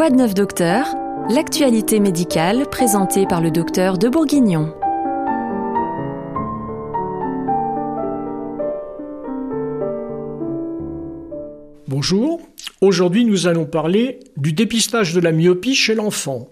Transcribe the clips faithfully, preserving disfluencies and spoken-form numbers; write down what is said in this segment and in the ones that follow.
Quoi de neuf docteur? L'actualité médicale présentée par le docteur de Bourguignon. Bonjour, aujourd'hui nous allons parler du dépistage de la myopie chez l'enfant.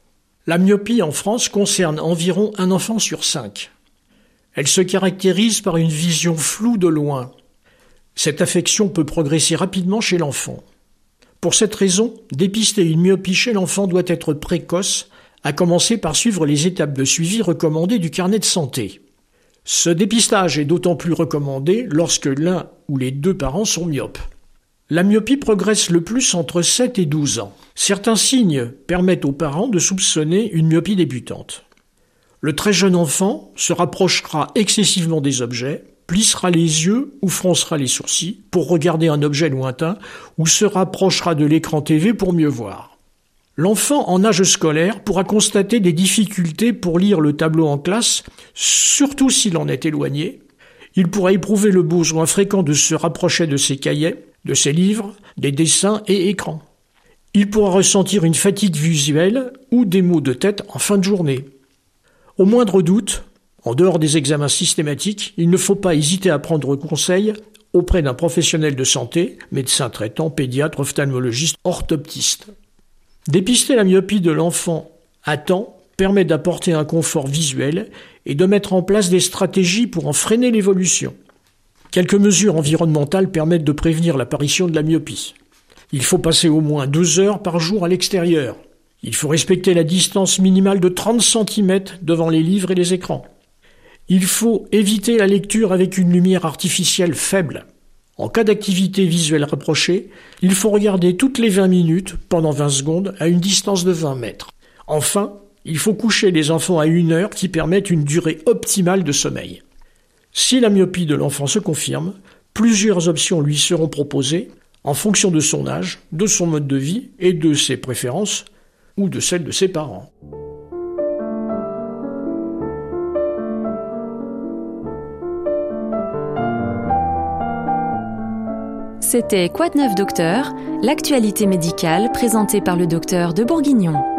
La myopie en France concerne environ un enfant sur cinq. Elle se caractérise par une vision floue de loin. Cette affection peut progresser rapidement chez l'enfant. Pour cette raison, dépister une myopie chez l'enfant doit être précoce, à commencer par suivre les étapes de suivi recommandées du carnet de santé. Ce dépistage est d'autant plus recommandé lorsque l'un ou les deux parents sont myopes. La myopie progresse le plus entre sept et douze ans. Certains signes permettent aux parents de soupçonner une myopie débutante. Le très jeune enfant se rapprochera excessivement des objets, plissera les yeux ou froncera les sourcils pour regarder un objet lointain ou se rapprochera de l'écran T V pour mieux voir. L'enfant en âge scolaire pourra constater des difficultés pour lire le tableau en classe, surtout s'il en est éloigné. Il pourra éprouver le besoin fréquent de se rapprocher de ses cahiers, de ses livres, des dessins et écrans. Il pourra ressentir une fatigue visuelle ou des maux de tête en fin de journée. Au moindre doute, en dehors des examens systématiques, il ne faut pas hésiter à prendre conseil auprès d'un professionnel de santé, médecin traitant, pédiatre, ophtalmologiste, orthoptiste. Dépister la myopie de l'enfant à temps permet d'apporter un confort visuel et de mettre en place des stratégies pour en freiner l'évolution. Quelques mesures environnementales permettent de prévenir l'apparition de la myopie. Il faut passer au moins deux heures par jour à l'extérieur. Il faut respecter la distance minimale de trente centimètres devant les livres et les écrans. Il faut éviter la lecture avec une lumière artificielle faible. En cas d'activité visuelle rapprochée, il faut regarder toutes les vingt minutes, pendant vingt secondes, à une distance de vingt mètres. Enfin, il faut coucher les enfants à une heure qui permettent une durée optimale de sommeil. Si la myopie de l'enfant se confirme, plusieurs options lui seront proposées en fonction de son âge, de son mode de vie et de ses préférences ou de celles de ses parents. C'était Quoi de neuf docteur? L'actualité médicale présentée par le docteur de Bourguignon.